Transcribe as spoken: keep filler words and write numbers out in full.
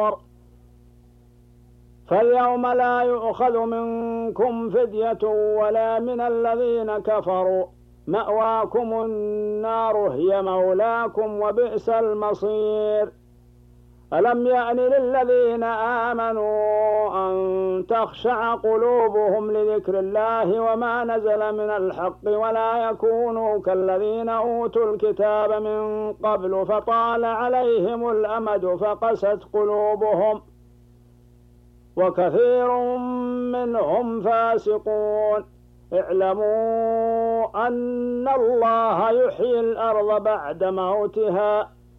فاليوم لا يؤخذ منكم فدية ولا من الذين كفروا، مأواكم النار هي مولاكم وبئس المصير. ألم يأن للذين آمنوا أن تخشع قلوبهم لذكر الله وما نزل من الحق ولا يكونوا كالذين أوتوا الكتاب من قبل فطال عليهم الأمد فقست قلوبهم وكثير منهم فاسقون. اعلموا أن الله يحيي الأرض بعد موتها